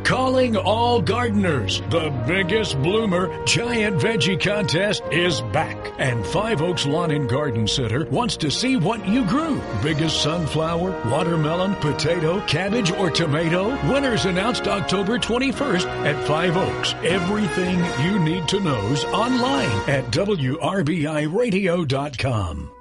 Calling all gardeners. The biggest bloomer giant veggie contest is back. And Five Oaks Lawn and Garden Center wants to see what you grew. Biggest sunflower, watermelon, potato, cabbage, or tomato? Winners announced October 21st at Five Oaks. Everything you need to know's online at WRBIRadio.com.